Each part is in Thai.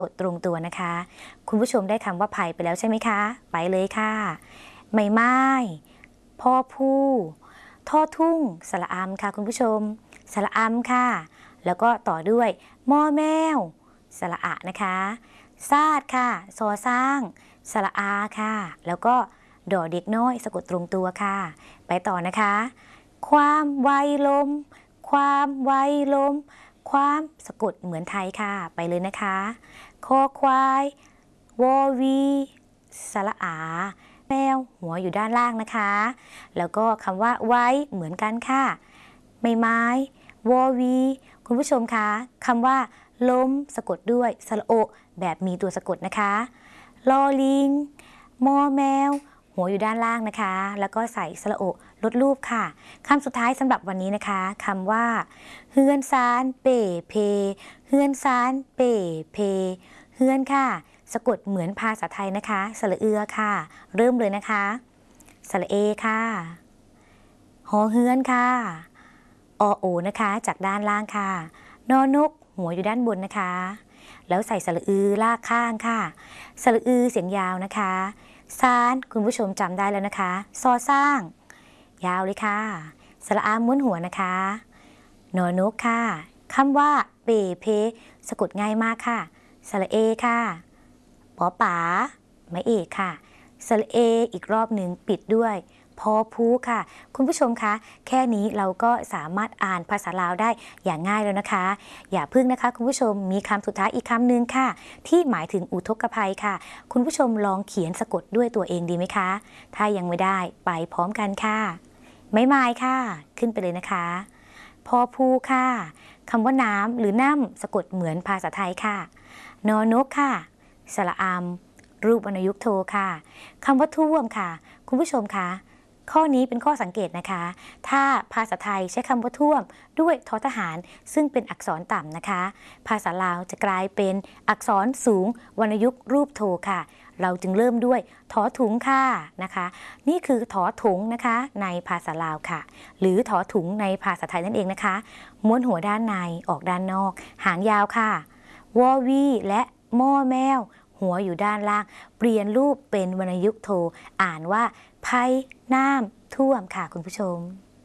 ตรงตัวนะคะคุณผู้ชมได้คำว่าภัยไปแล้วใช่ไหมคะไปเลยค่ะไม่ไม้พ่อผู้ท่อทุ่งสระอำค่ะคุณผู้ชมสระอำค่ะแล้วก็ต่อด้วยม่อแมวสระอะนะคะซาดค่ะซอสร้างสระอาค่ะแล้วก็ดอเด็กน้อยสะกดตรงตัวค่ะไปต่อนะคะความไวลมความไวลมความสะกดเหมือนไทยค่ะไปเลยนะคะคอควายวอวีสระอาแมวหัวอยู่ด้านล่างนะคะแล้วก็คำว่าไว้เหมือนกันค่ะไม่ไม้วอวีคุณผู้ชมคะคำว่าล้มสะกดด้วยสระโอแบบมีตัวสะกดนะคะลอลิงมอแมวหัวอยู่ด้านล่างนะคะแล้วก็ใส่สระโอลดรูปค่ะคำสุดท้ายสำหรับวันนี้นะคะคำว่าเฮือนซานเป๋เพเฮือนซานเป๋เพเฮือนค่ะสะกดเหมือนภาษาไทยนะคะสระเอือค่ะเริ่มเลยนะคะสระเอค่ะหอเฮือนค่ะอโอนะคะจากด้านล่างค่ะนอนกหัวอยู่ด้านบนนะคะแล้วใส่สระอือลากข้างค่ะสระอือเสียงยาวนะคะซานคุณผู้ชมจำได้แล้วนะคะซอสร้างยาวเลยค่ะสระอาม้วนหัวนะคะนอนกค่ะคำว่าเปเพสะกดง่ายมากค่ะสระเอค่ะปอป๋าไม่เอกค่ะสระเออีกรอบหนึ่งปิดด้วยพอพูค่ะคุณผู้ชมคะแค่นี้เราก็สามารถอ่านภาษาลาวได้อย่างง่ายแล้วนะคะอย่าพึ่งนะคะคุณผู้ชมมีคำสุดท้ายอีกคำหนึ่งค่ะที่หมายถึงอุทกภัยค่ะคุณผู้ชมลองเขียนสะกดด้วยตัวเองดีไหมคะถ้ายังไม่ได้ไปพร้อมกันค่ะไม่มายค่ะขึ้นไปเลยนะคะพอพูค่ะคำว่าน้ำหรือน้ำสะกดเหมือนภาษาไทยค่ะนอนกค่ะสระอำรูปวรรณยุกต์โทค่ะคำว่าท่วมค่ะคุณผู้ชมคะข้อนี้เป็นข้อสังเกตนะคะถ้าภาษาไทยใช้คำว่าท่วมด้วยททหารซึ่งเป็นอักษรต่ำนะคะภาษาลาวจะกลายเป็นอักษรสูงวรรณยุกต์รูปโทค่ะเราจึงเริ่มด้วยถอถุงค่ะนะคะนี่คือถอถุงนะคะในภาษาลาวค่ะหรือถอถุงในภาษาไทยนั่นเองนะคะม้วนหัวด้านในออกด้านนอกหางยาวค่ะวอวีและม่อแมวหัวอยู่ด้านล่างเปลี่ยนรูปเป็นวรรณยุกต์โทอ่านว่าภัยน้ำท่วมค่ะคุณผู้ชม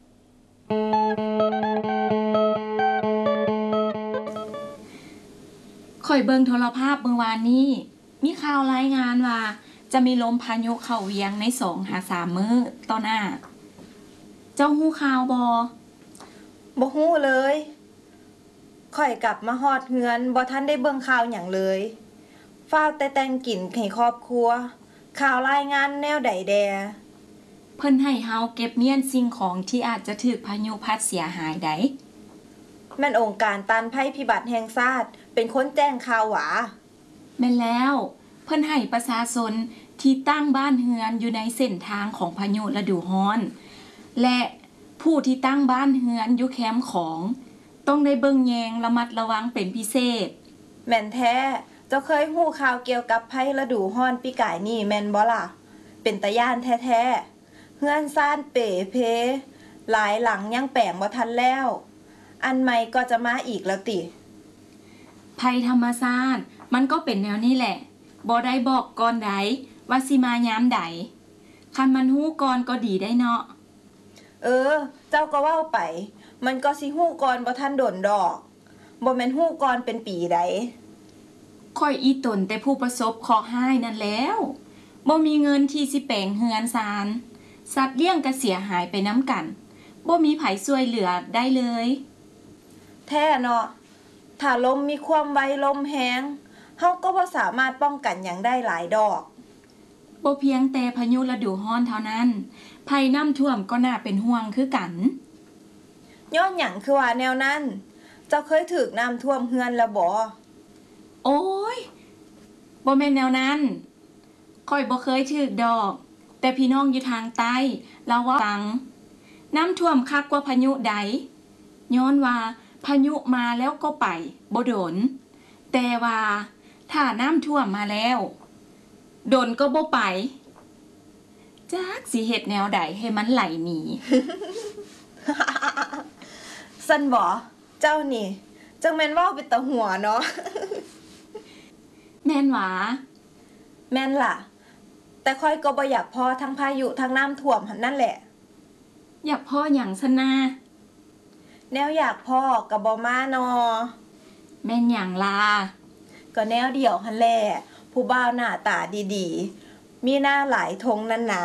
ข่อยเบิงโทรภาพเมื่อวานนี้มีข่าวรายงานว่าจะมีลมพายุเข้าเวียงใน2-3 มื้อต่อหน้าเจ้าฮู้ข่าวบ่ฮู้เลยข่อยกลับมาฮอดเฮือนบ่ทันได้เบิ่งข่าวหยังเลยฟ้าวแต่แต่งกินให้ครอบครัวข่าวรายงานแนวใดแดเพิ่นให้เฮาเก็บเมียนสิ่งของที่อาจจะถูกพายุพัดเสียหายได้แม่นองค์การต้านภัยพิบัติแห่งชาติเป็นคนแจ้งข่าวหวาแม่นแล้วเพิ่นให้ประชาชนที่ตั้งบ้านเฮือนอยู่ในเส้นทางของพายุฤดูร้อนและผู้ที่ตั้งบ้านเฮือนอยู่แคมป์ของต้องได้เบิ่งแยงระมัดระวังเป็นพิเศษแม่นแท้เจ้าเคยฮู้ข่าวเกี่ยวกับภัยฤดูร้อนปีกายนี่แม่นบ่ล่ะเป็นตาย้านแท้ๆเฮือนซ่านเป๋เพหลายหลังยังแปลงบ่ทันแล้วอันใหม่ก็จะมาอีกแล้วติภัยธรรมชาติมันก็เป็นแนวนี้แหละบ่ได้บอกก่อนใดว่าสิมายามใดคันมันฮู้ก่อนก็ดีได้เนาะเจ้าก็เว้าไปมันก็สิฮู้ก่อนบ่ทันโดนดอกบ่แม่นฮู้ก่อนเป็นปีใดค่อยอีตนแต่ผู้ประสบเคราะห์ร้ายนั่นแล้วบ่มีเงินที่สิแปลงเฮือนซานสัตว์เลี้ยงก็เสียหายไปนำกันบ่มีไผช่วยเหลือได้เลยแท้เนาะถ้าลมมีความไวลมแฮงเฮาก็บ่สามารถป้องกันหยังได้หลายดอกบ่เพียงแต่พายุฤดูร้อนเท่านั้นภัยน้ำท่วมก็น่าเป็นห่วงคือกันย้อนหยังคือว่าแนวนั้นเจ้าเคยถูกน้ำท่วมเฮือนแล้วบ่โอ้ยบ่แม่นแนวนั้นข้อยบ่เคยถูกดอกแต่พี่น้องอยู่ทางใต้เล่าว่าฟังน้ำท่วมคักกว่าพายุใดย้อนว่าพายุมาแล้วก็ไปบ่โดนแต่ว่าถ้าน้ำท่วมมาแล้วโดนก็บ่ไปจักสิเฮ็ดแนวใดให้มันไหลหนีซั่นบ่เจ้านี่จังแม่นเว้าเป็นตาหัวเนาะม่นหวาแม่นล่ะแต่ค่อยก็บ่อยากพอทั้งพายุทั้งน้ำท่วมหั่นนั่นแหละอยากพ่อหยังซะนาแนวอยากพ่อก็บ่มานอแม่นหยังล่ะก็แนวเดียวหั่นแหละผู้บ่าวหน้าตาดีๆมีหน้าหลายทงนั่นนา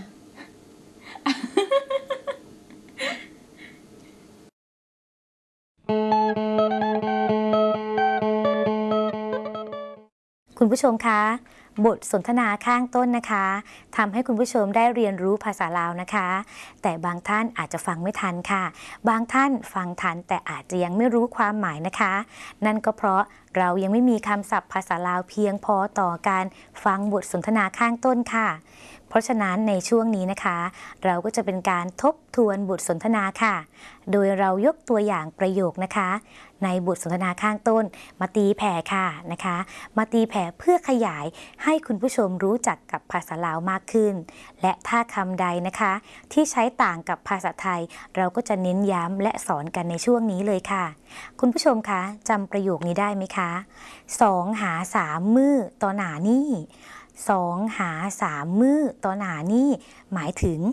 คุณผู้ชมคะบทสนทนาข้างต้นนะคะทำให้คุณผู้ชมได้เรียนรู้ภาษาลาวนะคะแต่บางท่านอาจจะฟังไม่ทันค่ะบางท่านฟังทันแต่อาจจะยังไม่รู้ความหมายนะคะนั่นก็เพราะเรายังไม่มีคำศัพท์ภาษาลาวเพียงพอต่อการฟังบทสนทนาข้างต้นค่ะเพราะฉะนั้นในช่วงนี้นะคะเราก็จะเป็นการทบทวนบทสนทนาค่ะโดยเรายกตัวอย่างประโยคนะคะในบทสนทนาข้างต้นมาตีแผ่ค่ะนะคะมาตีแผ่เพื่อขยายให้คุณผู้ชมรู้จักกับภาษาลาวมากขึ้นและถ้าคำใดนะคะที่ใช้ต่างกับภาษาไทยเราก็จะเน้นย้ำและสอนกันในช่วงนี้เลยค่ะคุณผู้ชมคะจำประโยคนี้ได้ไหมคะ2 หา 3 มื้อต่อหนานี่2 หา 3 มื้อต่อหนานี่หมายถึง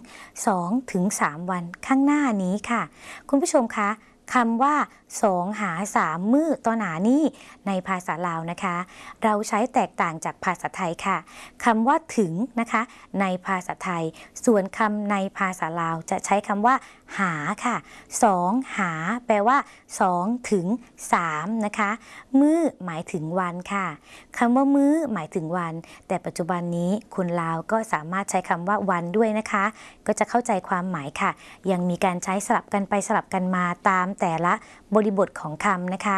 2 ถึง 3 วันข้างหน้านี้ค่ะคุณผู้ชมคะคำว่า2 หา 3 มื้อต่อหนานี่ในภาษาลาวนะคะเราใช้แตกต่างจากภาษาไทยค่ะคำว่าถึงนะคะในภาษาไทยส่วนคำในภาษาลาวจะใช้คำว่าหาค่ะ2 หาแปลว่า2 ถึง 3นะคะมื้อหมายถึงวันค่ะคำว่ามื้อหมายถึงวันแต่ปัจจุบันนี้คนลาวก็สามารถใช้คำว่าวันด้วยนะคะก็จะเข้าใจความหมายค่ะยังมีการใช้สลับกันไปสลับกันมาตามแต่ละบริบทของคำนะคะ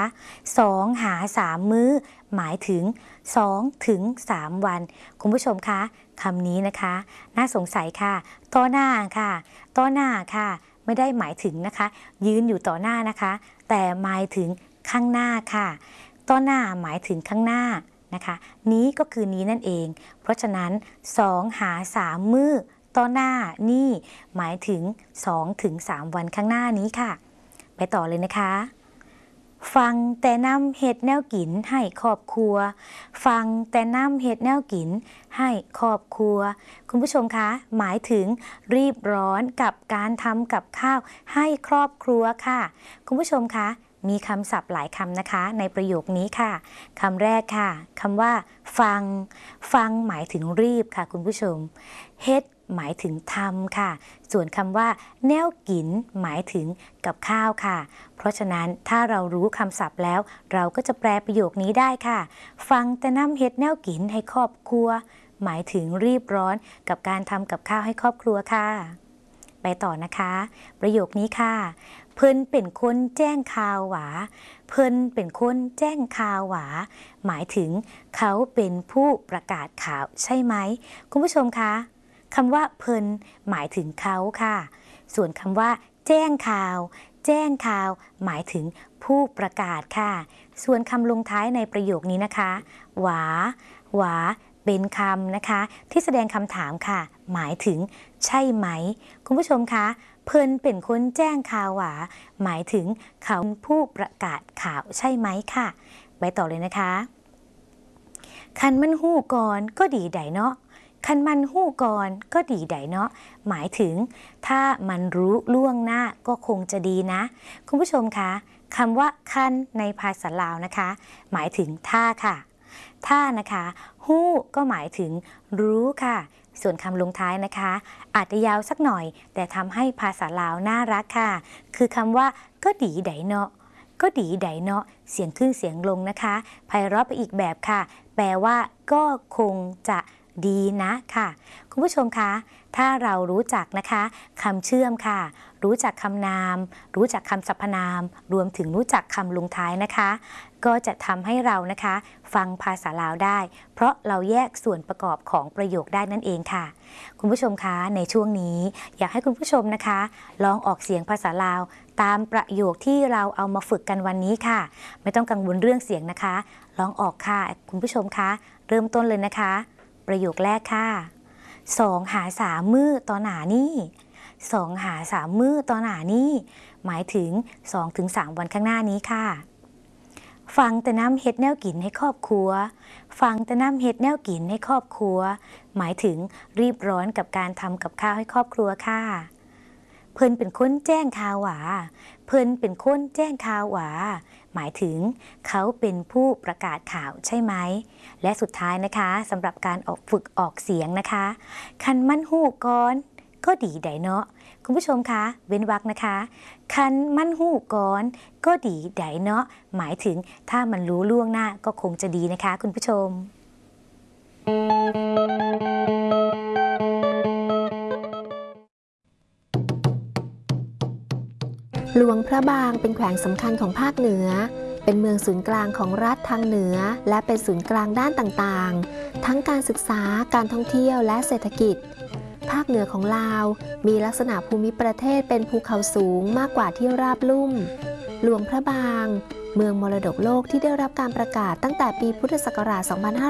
2 หา 3 มื้อหมายถึง2 ถึง 3 วันคุณผู้ชมคะคำนี้นะคะน่าสงสัยค่ะต่อหน้าค่ะต่อหน้าค่ะไม่ได้หมายถึงนะคะยืนอยู่ต่อหน้านะคะแต่หมายถึงข้างหน้าค่ะต่อหน้าหมายถึงข้างหน้านะคะนี้ก็คือนี้นั่นเองเพราะฉะนั้น2 หา 3 มื้อต่อหน้านี่หมายถึง2 ถึง 3 วันข้างหน้านี้ค่ะไปต่อเลยนะคะฟังแต่นำเห็ดแนวกินให้ครอบครัวฟังแต่นำเห็ดแนวกินให้ครอบครัวคุณผู้ชมคะหมายถึงรีบร้อนกับการทำกับข้าวให้ครอบครัวค่ะคุณผู้ชมคะมีคำศัพท์หลายคำนะคะในประโยคนี้ค่ะคำแรกค่ะคำว่าฟังฟังหมายถึงรีบค่ะคุณผู้ชมเฮ็ดหมายถึงทำค่ะส่วนคำว่าแนวกินหมายถึงกับข้าวค่ะเพราะฉะนั้นถ้าเรารู้คำศัพท์แล้วเราก็จะแปลประโยคนี้ได้ค่ะฟังแต่นำเฮ็ดแนวกินให้ครอบครัวหมายถึงรีบร้อนกับการทำกับข้าวให้ครอบครัวค่ะไปต่อนะคะประโยคนี้ค่ะเพิ่นเป็นคนแจ้งข่าวหวาเพิ่นเป็นคนแจ้งข่าวหวาหมายถึงเขาเป็นผู้ประกาศข่าวใช่ไหมคุณผู้ชมคะคำว่าเพิ่นหมายถึงเขาค่ะส่วนคำว่าแจ้งข่าวแจ้งข่าวหมายถึงผู้ประกาศค่ะส่วนคำลงท้ายในประโยคนี้นะคะหวาหวาเป็นคำนะคะที่แสดงคำถามค่ะหมายถึงใช่ไหมคุณผู้ชมคะเพิ่นเป็นคนแจ้งข่าวหวาหมายถึงเขาผู้ประกาศข่าวใช่ไหมค่ะไปต่อเลยนะคะคันมันฮู้ก่อนก็ดีไดเนาะคันมันฮู้ก่อนก็ดีไดเนาะหมายถึงถ้ามันรู้ล่วงหน้าก็คงจะดีนะคุณผู้ชมคะคำว่าคันในภาษาลาวนะคะหมายถึงถ้าค่ะถ้านะคะฮู้ก็หมายถึงรู้ค่ะส่วนคำลงท้ายนะคะอาจจะยาวสักหน่อยแต่ทำให้ภาษาลาวน่ารักค่ะคือคำว่าก็ดีไดเนาะก็ดีไดเนาะเสียงขึ้นเสียงลงนะคะไพเราะไปอีกแบบค่ะแปลว่าก็คงจะดีนะค่ะคุณผู้ชมคะถ้าเรารู้จักนะคะคำเชื่อมค่ะรู้จักคำนามรู้จักคำสรรพนามรวมถึงรู้จักคำลงท้ายนะคะก็จะทำให้เรานะคะฟังภาษาลาวได้เพราะเราแยกส่วนประกอบของประโยคได้นั่นเองค่ะคุณผู้ชมคะในช่วงนี้อยากให้คุณผู้ชมนะคะลองออกเสียงภาษาลาวตามประโยคที่เราเอามาฝึกกันวันนี้ค่ะไม่ต้องกังวลเรื่องเสียงนะคะลองออกค่ะคุณผู้ชมคะเริ่มต้นเลยนะคะประโยคแรกค่ะ2 หา 3 มื้อต่อหนานี่2 หา 3 มื้อต่อหนานี่หมายถึง2 ถึง 3 วันข้างหน้านี้ค่ะฟังแต่น้ำเฮ็ดแนวกินให้ครอบครัวฟังแต่น้ำเฮ็ดแนวกินให้ครอบครัวหมายถึงรีบร้อนกับการทำกับข้าวให้ครอบครัวค่ะเพิ่นเป็นคนแจ้งข่าวหวาเพิ่นเป็นคนแจ้งข่าวหวาหมายถึงเขาเป็นผู้ประกาศข่าวใช่ไหมและสุดท้ายนะคะสำหรับการฝึกออกเสียงนะคะคันมันหูก่อนก็ดีไดเนาะคุณผู้ชมคะเว้นวรรคนะคะคันมันหูก่อนก็ดีไดเนาะหมายถึงถ้ามันรู้ล่วงหน้าก็คงจะดีนะคะคุณผู้ชมหลวงพระบางเป็นแขวงสำคัญของภาคเหนือเป็นเมืองศูนย์กลางของรัฐทางเหนือและเป็นศูนย์กลางด้านต่างๆทั้งการศึกษาการท่องเที่ยวและเศรษฐกิจภาคเหนือของลาวมีลักษณะภูมิประเทศเป็นภูเขาสูงมากกว่าที่ราบลุ่มหลวงพระบางเมืองมรดกโลกที่ได้รับการประกาศตั้งแต่ปีพุทธศักราช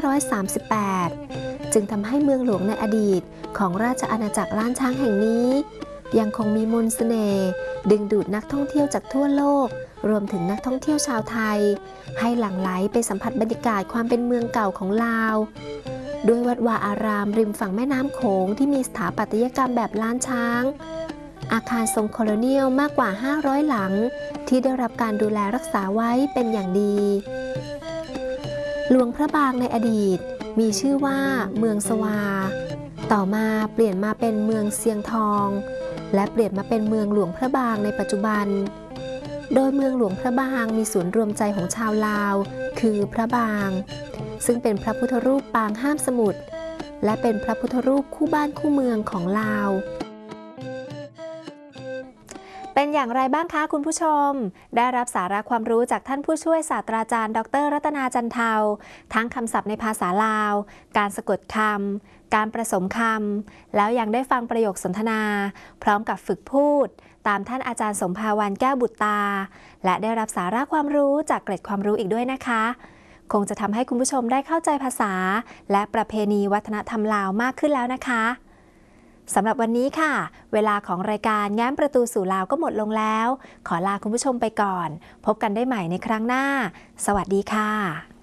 2538 จึงทำให้เมืองหลวงในอดีตของราชอาณาจักรล้านช้างแห่งนี้ยังคงมีมนต์เสน่ห์ดึงดูดนักท่องเที่ยวจากทั่วโลกรวมถึงนักท่องเที่ยวชาวไทยให้หลั่งไหลไปสัมผัสบรรยากาศความเป็นเมืองเก่าของลาวด้วยวัดวาอารามริมฝั่งแม่น้ำโขงที่มีสถาปัตยกรรมแบบล้านช้างอาคารทรงโคโลเนียลมากกว่า500หลังที่ได้รับการดูแลรักษาไว้เป็นอย่างดีหลวงพระบางในอดีตมีชื่อว่าเมืองสวาต่อมาเปลี่ยนมาเป็นเมืองเซียงทองและเปลี่ยนมาเป็นเมืองหลวงพระบางในปัจจุบันโดยเมืองหลวงพระบางมีศูนย์รวมใจของชาวลาวคือพระบางซึ่งเป็นพระพุทธรูปปางห้ามสมุทรและเป็นพระพุทธรูปคู่บ้านคู่เมืองของลาวเป็นอย่างไรบ้างคะคุณผู้ชมได้รับสาระความรู้จากท่านผู้ช่วยศาสตราจารย์ดร.รัตนาจันเทาทั้งคำศัพท์ในภาษาลาวการสะกดคำการผสมคำแล้วยังได้ฟังประโยคสนทนาพร้อมกับฝึกพูดตามท่านอาจารย์สมภาวันแก้วบุตรตาและได้รับสาระความรู้จากเกร็ดความรู้อีกด้วยนะคะคงจะทำให้คุณผู้ชมได้เข้าใจภาษาและประเพณีวัฒนธรรมลาวมากขึ้นแล้วนะคะสำหรับวันนี้ค่ะเวลาของรายการแง้มประตูสู่ลาวก็หมดลงแล้วขอลาคุณผู้ชมไปก่อนพบกันได้ใหม่ในครั้งหน้าสวัสดีค่ะ